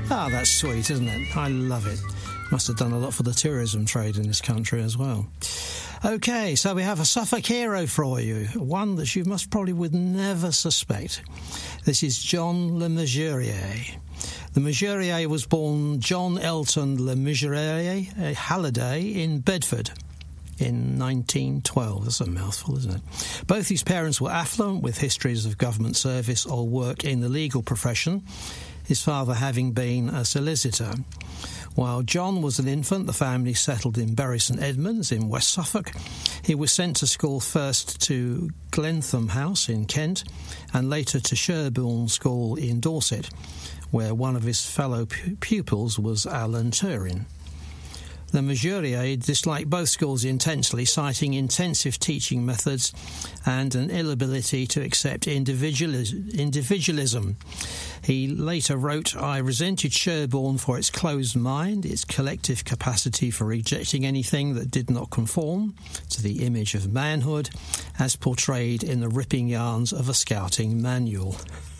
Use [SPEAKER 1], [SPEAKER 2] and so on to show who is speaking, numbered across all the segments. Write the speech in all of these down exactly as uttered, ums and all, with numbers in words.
[SPEAKER 1] Ah, that's sweet, isn't it? I love it. Must have done a lot for the tourism trade in this country as well. OK, so we have a Suffolk hero for you, one that you must probably would never suspect. This is John Le Mesurier. Le Mesurier was born John Elton Le Mesurier Halliday in Bedford in nineteen twelve. That's a mouthful, isn't it? Both his parents were affluent, with histories of government service or work in the legal profession, his father having been a solicitor. While John was an infant, the family settled in Bury St Edmunds in West Suffolk. He was sent to school first to Glentham House in Kent and later to Sherborne School in Dorset, where one of his fellow pu- pupils was Alan Turing. Le Mesurier disliked both schools intensely, citing intensive teaching methods and an inability to accept individualis- individualism. He later wrote, "I resented Sherborne for its closed mind, its collective capacity for rejecting anything that did not conform to the image of manhood, as portrayed in the ripping yarns of a scouting manual."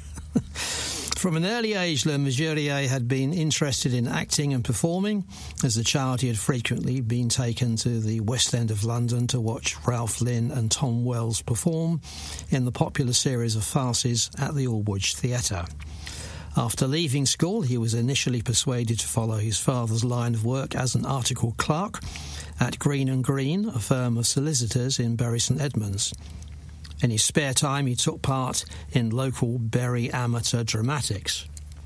[SPEAKER 1] From an early age, Le Mesurier had been interested in acting and performing. As a child, he had frequently been taken to the West End of London to watch Ralph Lynn and Tom Wells perform in the popular series of farces at the Aldwych Theatre. After leaving school, he was initially persuaded to follow his father's line of work as an article clerk at Green and Green, a firm of solicitors in Bury St Edmunds. In his spare time, he took part in local Bury amateur dramatics.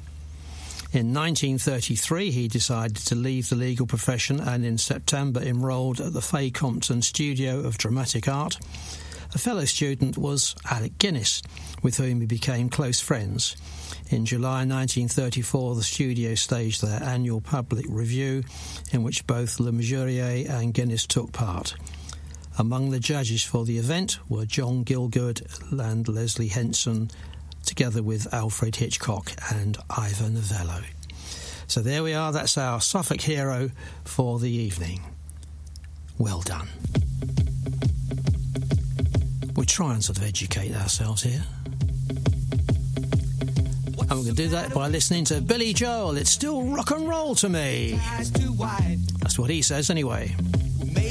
[SPEAKER 1] In nineteen thirty-three, he decided to leave the legal profession and in September enrolled at the Fay Compton Studio of Dramatic Art. A fellow student was Alec Guinness, with whom he became close friends. In July nineteen thirty-four, the studio staged their annual public review, in which both Le Mesurier and Guinness took part. Among the judges for the event were John Gielgud and Leslie Henson, together with Alfred Hitchcock and Ivor Novello. So there we are, that's our Suffolk hero for the evening. Well done. We try and sort of educate ourselves here. And we're going to do that by listening to Billy Joel. It's still rock and roll to me. That's what he says anyway.